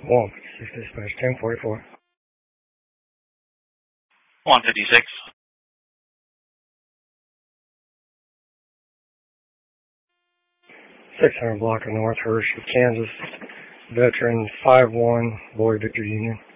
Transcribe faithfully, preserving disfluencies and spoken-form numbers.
one fifty-six dispatch, ten forty-four. one fifty-six. six hundred block of North Hershey, Kansas. Veteran five one, Boy Victor Union.